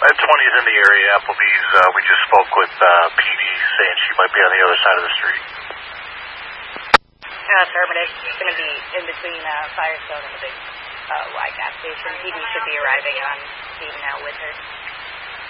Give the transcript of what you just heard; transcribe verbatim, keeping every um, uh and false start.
Uh, twenty is in the area. Applebee's, uh, we just spoke with uh, P D saying she might be on the other side of the street. Uh, affirmative. It's going to be in between uh, Firestone and the big uh, Y gas station. P D should be arriving on scene now with her.